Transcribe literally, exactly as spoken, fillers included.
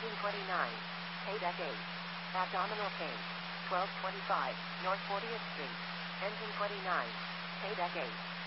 Engine twenty-nine. Paydeck eight. Abdominal pain. twelve twenty-five, North fortieth Street. Engine twenty-nine. Paydeck eight.